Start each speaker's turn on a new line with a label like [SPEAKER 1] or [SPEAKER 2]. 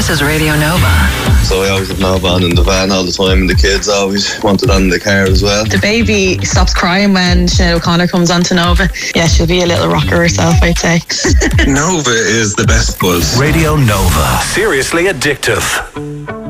[SPEAKER 1] This is Radio Nova.
[SPEAKER 2] So I always have Nova on in the van all the time, and the kids always want it on in the car as well.
[SPEAKER 3] The baby stops crying when Sinead O'Connor comes on to Nova. Yeah, she'll be a little rocker herself, I'd say.
[SPEAKER 2] Nova is the best buzz.
[SPEAKER 4] Radio Nova. Seriously addictive.